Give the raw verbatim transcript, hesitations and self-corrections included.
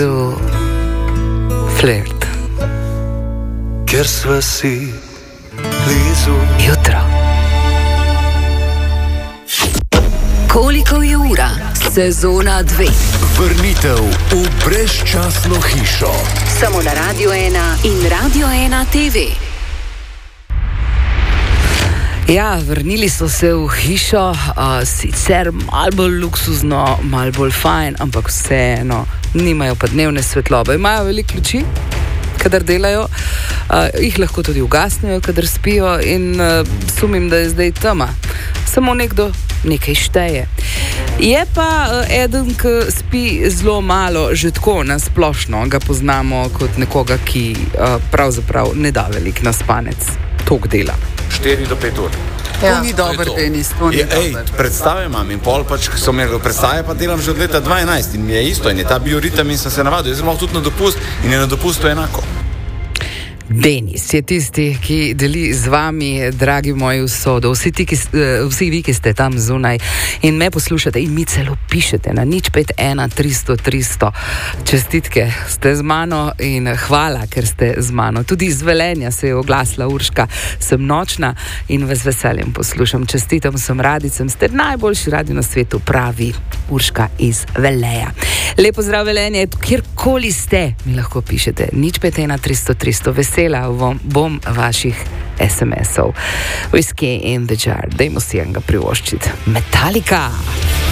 Flirt. Ker sva si blizu. Jutro. Koliko je ura? Sezona dve. Vrnitev v brezčasno hišo. Samo na Radio ena in Radio ena T V. Ja, vrnili so se v hišo, uh, sicer malo bolj luksuzno, malo bolj fajn, ampak vseeno nimajo pa dnevne svetlobe. Imajo veliko luči, kadar delajo, uh, jih lahko tudi ugasnejo, kadar spijo in uh, sumim, da je zdaj tema. Samo nekdo nekaj šteje. Je pa uh, eden, ki spi zelo malo, že tako na splošno ga poznamo kot nekoga, ki uh, pravzaprav ne da veliko na spanec. Tok dela. štiri do pet ur. Ja, to ni dober tenis, to ni dober. Predstave imam in pol pač, ko so me predstave, pa delam že od leta dvanajst in mi je isto in je ta bioritem in sem se navadil. Jaz sem lahko tudi na dopust in je na dopustu enako. Denis je tisti, ki deli z vami, dragi moji usodo, vsi, ti, ki, vsi vi, ki ste tam zunaj in me poslušate in mi celo pišete na nič pet ena tristo tristo. Čestitke, ste z mano in hvala, ker ste z mano. Tudi iz Velenja se je oglasila Urška, sem nočna in vas veseljem poslušam. Čestitam sem radicem, ste najboljši radio na svetu, pravi Urška iz Veleja. Lepo zdrav Velenje, kjerkoli ste, mi lahko pišete nič pet ena tristo tristo. Vesel Bom, bom vaših es em esov. Whiskey in the jar. Dajmo si enega privoščiti. Metallica!